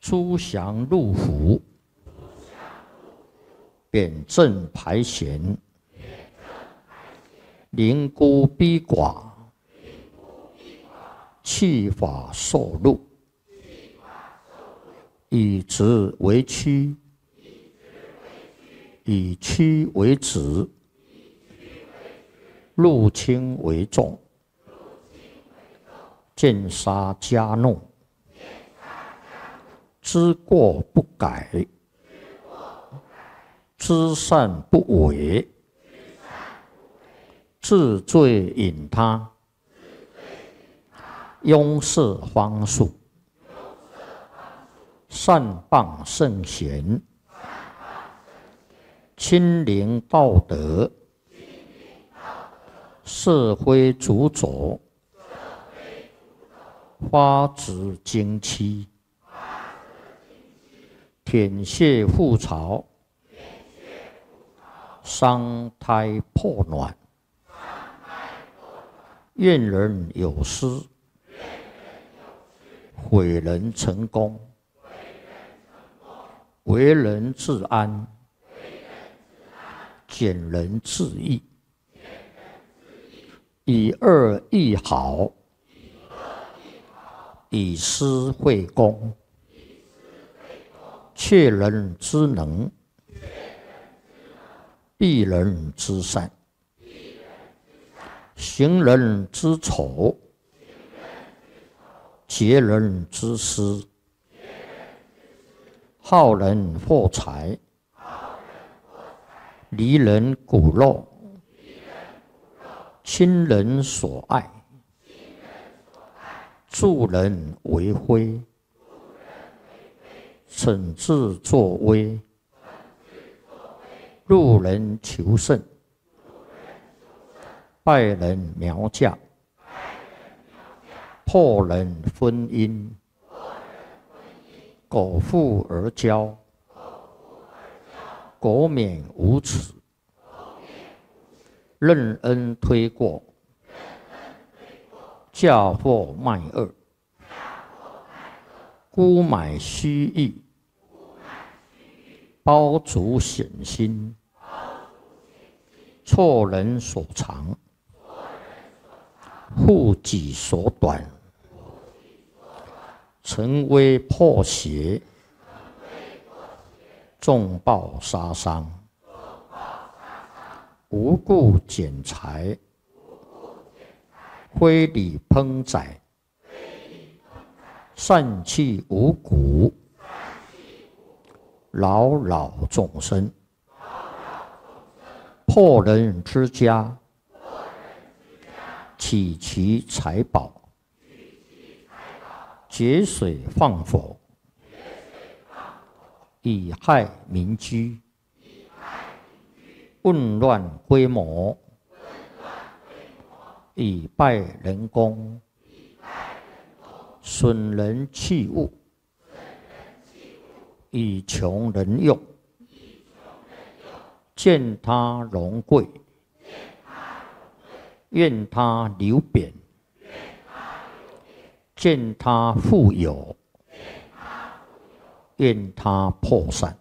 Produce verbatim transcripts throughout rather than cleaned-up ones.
诸降入府，扁政排弦，灵孤逼寡，弃法受禄，以直为曲，以曲为直，入轻为重，见杀加怒，知过不改，知善不为，治罪引他，庸事方术，善谤圣贤，亲临道德，社会主轴，发指经期，舔血覆巢，伤胎破卵，愿人有失，毁人成功，为人自安，减人自益，以恶易好，以私会公，窃人之能，避人之善，行人之丑，劫人之私，好人获财，离人骨肉，亲人所爱，助人为辉，惩治作威，入人求胜，败人苗嫁，破人婚姻，苟富而骄，苟免无耻，任恩推过，嫁祸卖恶，沽买虚意，包足险心，错人所长，护己所短，成威破邪，重报杀伤，无故剪裁，非礼烹宰，疝气五谷，扰扰众生，破人之家，起其财宝，节水放火，以害民居，混乱规模，以败人功，损人器物，以穷人用，见他荣贵，愿他流贬，见他富有，愿他破散，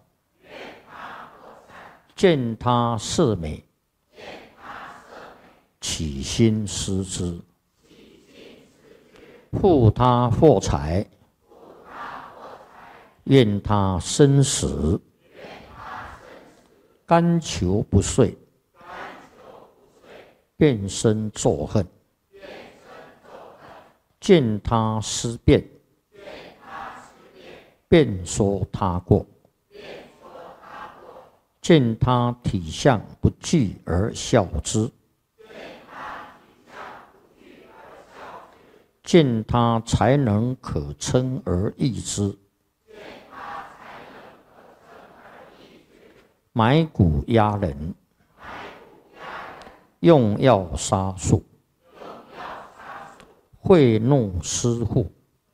见他色美，起心思之，护他获财，愿他生死，甘求不遂，变生作恨，见他思变，便说他过，见他体相不具而笑之，见他才能可称而易之，埋骨压人，用药杀术，贿赂师父，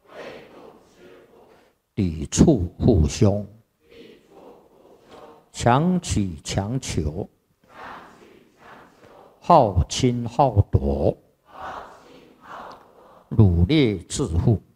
抵触父兄，强取强求，好侵好夺，掳掠致富，